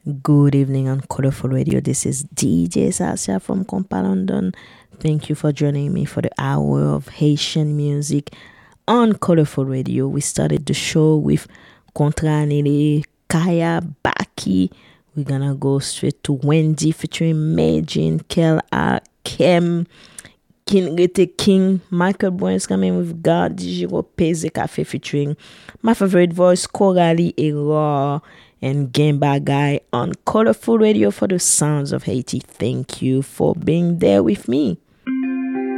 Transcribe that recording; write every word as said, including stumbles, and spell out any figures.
Good evening on Colorful Radio. This is D J Sasha from Compa London. Thank you for joining me for the hour of Haitian music on Colorful Radio. We started the show with Contranele, Kaya Baki. We're gonna go straight to Wendy featuring Majin, Kel A, Kem, King Rete King, Michael Brown is coming with God, Digiro Peze Cafe featuring my favorite voice, Coralie Error, and Gamba Guy on Colorful Radio for the sounds of Haiti. Thank you for being there with me.